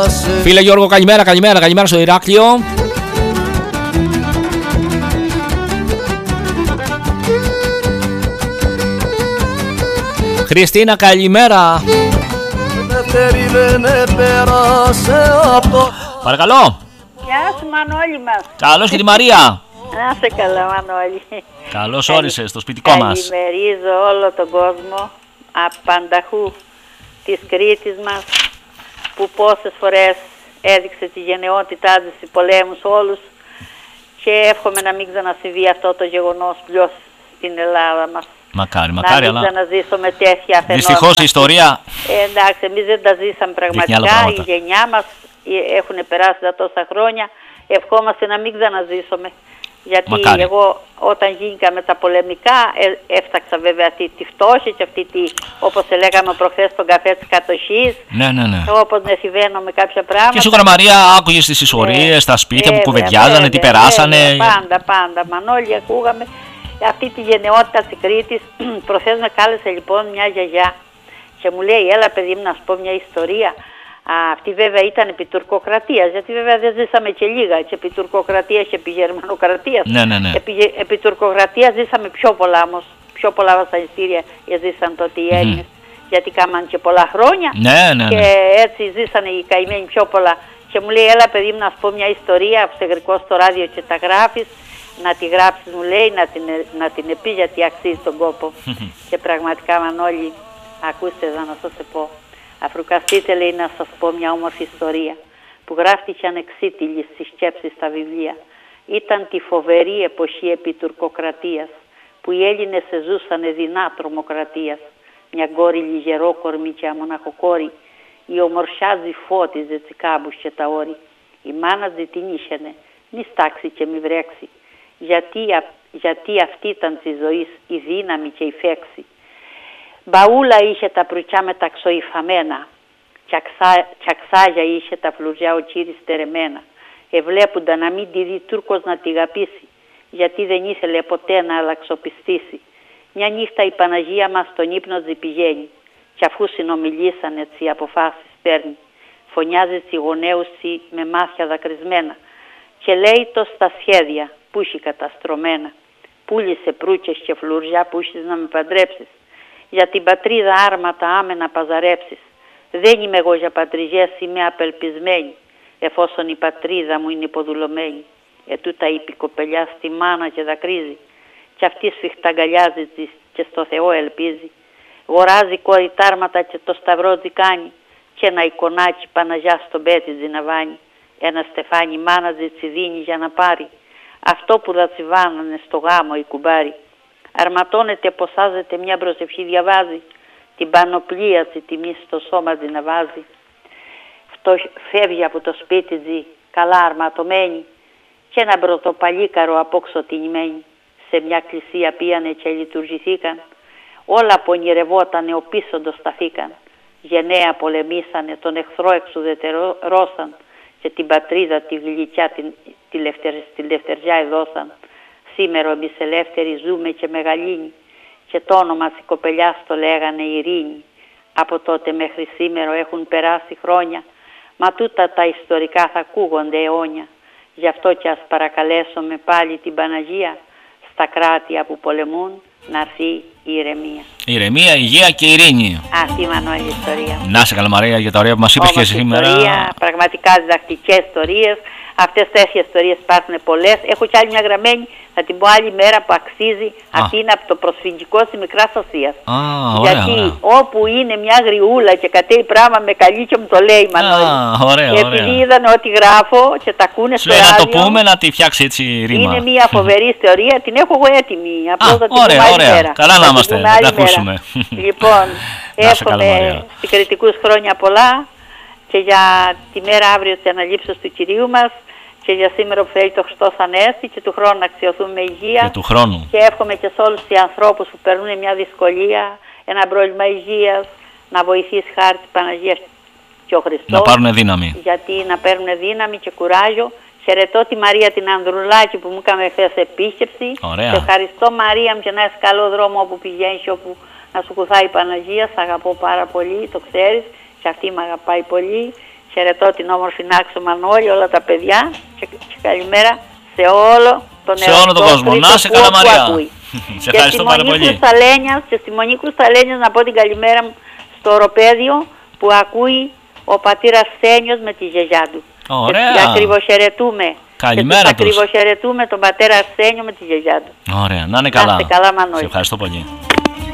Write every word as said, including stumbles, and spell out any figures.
Φίλε Γιώργο, καλημέρα, καλημέρα, καλημέρα στο Ηράκλειο. Χριστίνα, καλημέρα. Παρακαλώ. Γεια σου Μανώλη μας. Καλώς και τη Μαρία. Να σε καλά Μανώλη. Καλώς όρισες στο σπιτικό μας. Καλημερίζω όλο τον κόσμο απανταχού της Κρήτης μας, που πόσες φορές έδειξε τη γενναιότητά της στους πολέμους όλους, και εύχομαι να μην ξανασυμβεί αυτό το γεγονός πλέον στην Ελλάδα μας. Μακάρι, μακάρι, να μην αλλά ξαναζήσουμε τέτοια φαινόμενα. δυστυχώς η ιστορία. Ε, εντάξει, εμείς δεν τα ζήσαμε πραγματικά, η γενιά μας έχουν περάσει τα τόσα χρόνια, ευχόμαστε να μην ξαναζήσουμε. Γιατί μακάρι. Εγώ όταν γίνηκα με τα πολεμικά ε, έφταξα βέβαια αυτή τη φτώχεια και αυτή τη, όπως λέγαμε προχθές, τον καφέ της κατοχής. Ναι, ναι, ναι. Όπως με συμβαίνω με κάποια πράγματα. Και σίγουρα Μαρία άκουγες τις ιστορίες, ε, στα σπίτια ε, που κουβεντιάζανε, τι περάσανε. Ε, πάντα, πάντα. Μανώλη ακούγαμε αυτή τη γενναιότητα της Κρήτης. Προχθές με κάλεσε λοιπόν μια γιαγιά και μου λέει, έλα παιδί μου να σου πω μια ιστορία. Α, αυτή βέβαια ήταν επί τουρκοκρατίας, γιατί βέβαια δεν ζήσαμε και λίγα, και επί τουρκοκρατίας και επί γερμανοκρατίας. Ναι, ναι, ναι. Επί, επί τουρκοκρατίας ζήσαμε πιο πολλά όμως, πιο πολλά βασανιστήρια ζήσαν τότε οι Έλληνες, mm. γιατί κάμαν και πολλά χρόνια, ναι, ναι, ναι. και έτσι ζήσανε οι καημένοι πιο πολλά. Και μου λέει, έλα παιδί μου να σου πω μια ιστορία, σε γρικό στο ράδιο και τα γράφεις, να τη γράψεις μου λέει, να την, να την πει γιατί αξίζει τον κόπο. Και πραγματικά Μανώλη, ακούστε εδώ να σας πω. Αφρουκαστείτε λέει να σας πω μια όμορφη ιστορία που γράφτηκε ανεξίτηλη στις σκέψεις στα βιβλία. Ήταν τη φοβερή εποχή επί τουρκοκρατίας που οι Έλληνες ζούσανε δεινά τρομοκρατίας. Μια κόρη λιγερόκορμη και αμοναχοκόρη, η ομορφιάζη φώτιζε τσικάμπους και τα όρη. Η μάνα της την ήσχαινε, μη στάξει και μη βρέξει, γιατί, γιατί αυτή ήταν της ζωής η δύναμη και η φέξη. Μπαούλα είχε τα προυτσιά με τα ξοϊφαμένα, κι αξάγια είχε τα φλουζιά ο κύρις στερεμένα. Εβλέποντα να μην τη δει Τούρκος να τη γαπήσει, γιατί δεν ήθελε ποτέ να αλλαξοπιστήσει. Μια νύχτα η Παναγία μας στον ύπνο της πηγαίνει, κι αφού συνομιλήσαν έτσι οι αποφάσεις παίρνει. Φωνιάζει στη γονέουση με μάτια δακρυσμένα και λέει το στα σχέδια που έχει καταστρωμένα. Πούλησε προύτσες και φλουριά που έχεις να με παντρέψεις. Για την πατρίδα άρματα άμενα παζαρέψεις. Δεν είμαι εγώ για πατριζές, είμαι απελπισμένη, εφόσον η πατρίδα μου είναι υποδουλωμένη. Ετούτα είπε η κοπελιά στη μάνα και δακρύζει, κι αυτή σφιχταγκαλιάζει και στο Θεό ελπίζει. Γοράζει κοριτάρματα και το σταυρό κάνει, και ένα εικονάκι Παναγιά στον πέτη τζιναβάνει. Ένα στεφάνι μάνα τσι δίνει για να πάρει αυτό που θα τσιβάνανε στο γάμο η κουμπάρι. Αρματώνεται, ποσάζεται, μια προσευχή διαβάζει, την πανοπλία τη τιμή στο σώμα της να βάζει. Αυτό φεύγει από το σπίτι της καλά αρματωμένη, και ένα πρωτοπαλίκαρο απόξω τινημένη. Σε μια εκκλησία πήγανε και λειτουργηθήκαν, όλα που ονειρευότανε ο πίσοντος σταθήκαν. Γενναία πολεμήσανε, τον εχθρό εξουδετερώσαν, και την πατρίδα τη γλυκιά την, τη, λευτερ, τη λευτεριά εδώσαν. Σήμερα εμείς ελεύθεροι ζούμε και μεγαλύνει, και το όνομα της κοπελιάς το λέγανε Ειρήνη. Από τότε μέχρι σήμερα έχουν περάσει χρόνια, μα τούτα τα ιστορικά θα ακούγονται αιώνια. Γι' αυτό και ας παρακαλέσουμε πάλι την Παναγία στα κράτια που πολεμούν να έρθει η ηρεμία. Ηρεμία, υγεία και ειρήνη. Αυτή Μανώλη ιστορία. Να σε καλά Μαρία για τα ωραία που μας είπες και σήμερα. Ιστορία, πραγματικά διδακτικές ιστορίες. Αυτές τέτοιες ιστορίες υπάρχουν πολλές. Έχω κι άλλη μια γραμμένη, θα την πω άλλη μέρα, που αξίζει. Α. Αυτή είναι από το προσφυγικό της Μικράς Ασίας. Α, ωραία, γιατί ωραία. Όπου είναι μια γριούλα και κατέει πράγμα με καλή και μου το λέει η Μανώλη. Α, ωραία, και επειδή είδαν ότι γράφω και τα ακούνε στο ράδιο. Να το πούμε, να τη φτιάξει έτσι ρήμα. Είναι μια φοβερή θεωρία, την έχω εγώ έτοιμη. Απλώς θα την ωραία, πούμε άλλη ωραία. μέρα. Καλά να είμαστε, να τα ακούσουμε. Λοιπόν, εύχομαι συγκριτικούς χρόνια πολλά και για τη μέρα αύριο της αναλήψεως του Κυρίου μας, και για σήμερα που θέλει το Χριστός Ανέστη, και του χρόνου να αξιωθούμε με υγεία. Και του χρόνου. Και εύχομαι και σε όλους τους ανθρώπους που περνούν μια δυσκολία, ένα πρόβλημα υγείας, να βοηθήσει χάρη της Παναγίας και ο Χριστός. Να πάρουν δύναμη. Γιατί να παίρνουν δύναμη και κουράγιο. Χαιρετώ τη Μαρία την Ανδρουλάκη που μου έκανε χθες επίσκεψη. Ωραία. Σε ευχαριστώ Μαρία μου, και να έχεις καλό δρόμο όπου πηγαίνεις, όπου να σου κουθάει η Παναγία. Σ' αγαπώ πάρα πολύ, το ξέρεις, και αυτή με αγαπάει πολύ. Χαιρετώ την όμορφη Νάξο Μανώλη, όλα τα παιδιά και, και καλημέρα σε όλο τον σε όλο τον κόσμο. Να σε καλά, Μαρία. Σε ευχαριστώ πάρα πολύ. Και στη Μονίκου Σταλένιας να πω την καλημέρα μου στο οροπέδιο που ακούει ο πατήρας Σένιος με τη γιαγιά του. Ωραία. Και ακριβοχαιρετούμε. Καλημέρα τους. Ακριβοχαιρετούμε τον πατέρα Αρσένιο με τη γιαγιά του. Ωραία. Να είναι καλά. Να είστε καλά, Μανώλη. Σε ευχαριστώ πολύ.